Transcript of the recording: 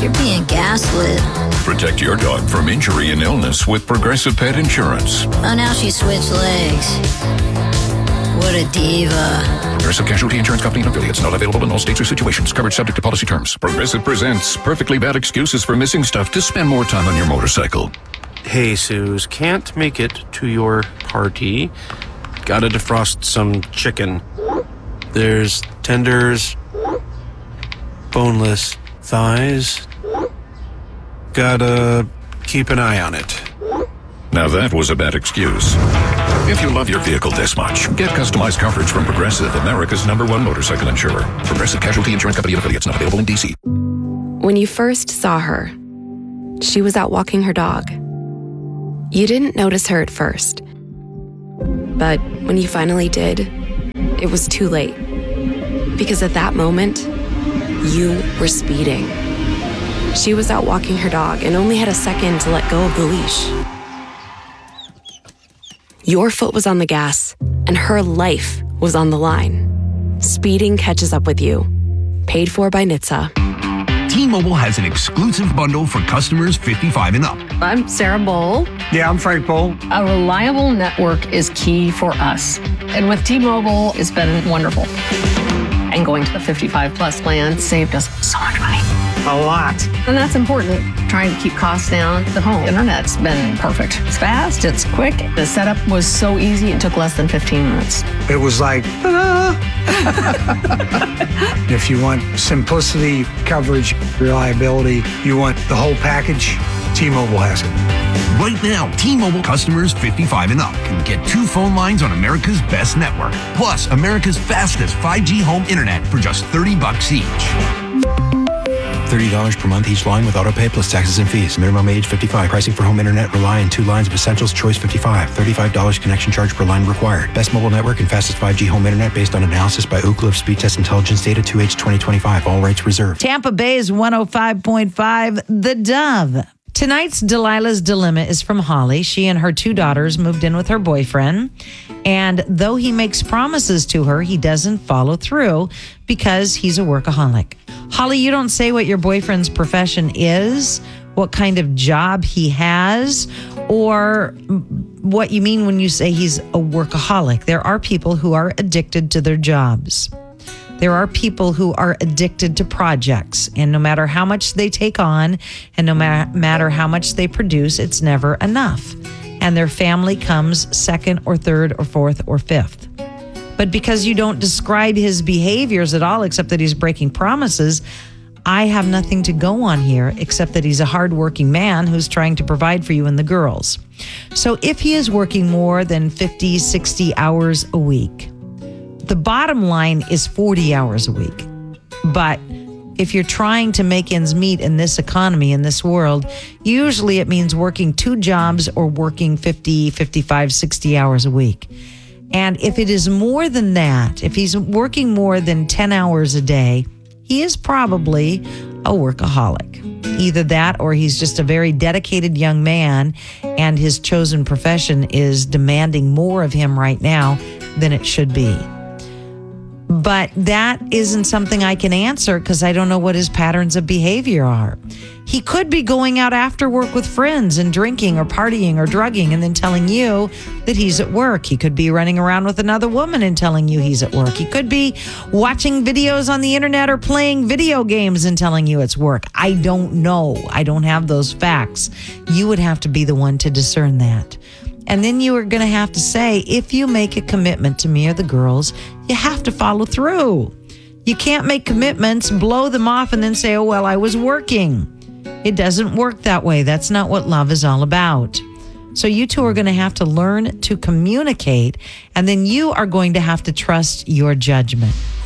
You're being gaslit. Protect your dog from injury and illness with Progressive Pet Insurance. Oh, now she switched legs. What a diva. Progressive Casualty Insurance Company and affiliates. Not available in all states or situations. Coverage subject to policy terms. Progressive presents perfectly bad excuses for missing stuff to spend more time on your motorcycle. Hey, Suze, can't make it to your party. Gotta defrost some chicken. There's tenders, boneless thighs. Gotta keep an eye on it. Now that was a bad excuse. If you love your vehicle this much, get customized coverage from Progressive, America's #1 motorcycle insurer. Progressive Casualty Insurance Company and affiliates. Not available in D.C. When you first saw her, she was out walking her dog. You didn't notice her at first. But when you finally did, it was too late. Because at that moment, you were speeding. She was out walking her dog and only had a second to let go of the leash. Your foot was on the gas, and her life was on the line. Speeding catches up with you. Paid for by NHTSA. T-Mobile has an exclusive bundle for customers 55 and up. I'm Sarah Bowl. Yeah, I'm Frank Bowl. A reliable network is key for us. And with T-Mobile, it's been wonderful. And going to the 55 plus plan saved us so much money. A lot. And that's important. Trying to keep costs down. The home internet's been perfect. It's fast, it's quick. The setup was so easy, it took less than 15 minutes. It was like, If you want simplicity, coverage, reliability, you want the whole package, T-Mobile has it. Right now, T-Mobile customers 55 and up can get 2 phone lines on America's best network, plus America's fastest 5G home internet for just $30 each. $30 per month each line with autopay plus taxes and fees. Minimum age 55. Pricing for home internet rely on 2 lines of essentials. Choice 55. $35 connection charge per line required. Best mobile network and fastest 5G home internet based on analysis by Ookla of Speed Test Intelligence data 2H 2025. All rights reserved. Tampa Bay's 105.5, The Dove. Tonight's Delilah's Dilemma is from Holly. She and her 2 daughters moved in with her boyfriend. And though he makes promises to her, he doesn't follow through because he's a workaholic. Holly, you don't say what your boyfriend's profession is, what kind of job he has, or what you mean when you say he's a workaholic. There are people who are addicted to their jobs. There are people who are addicted to projects, and no matter how much they take on and no matter how much they produce, it's never enough. And their family comes second or third or fourth or fifth. But because you don't describe his behaviors at all, except that he's breaking promises, I have nothing to go on here except that he's a hardworking man who's trying to provide for you and the girls. So if he is working more than 50, 60 hours a week, the bottom line is 40 hours a week. But if you're trying to make ends meet in this economy, in this world, usually it means working 2 jobs or working 50, 55, 60 hours a week. And if it is more than that, if he's working more than 10 hours a day, he is probably a workaholic. Either that or he's just a very dedicated young man and his chosen profession is demanding more of him right now than it should be. But that isn't something I can answer because I don't know what his patterns of behavior are. He could be going out after work with friends and drinking or partying or drugging and then telling you that he's at work. He could be running around with another woman and telling you he's at work. He could be watching videos on the internet or playing video games and telling you it's work. I don't know. I don't have those facts. You would have to be the one to discern that. And then you are going to have to say, if you make a commitment to me or the girls, you have to follow through. You can't make commitments, blow them off, and then say, oh, well, I was working. It doesn't work that way. That's not what love is all about. So you two are going to have to learn to communicate, and then you are going to have to trust your judgment.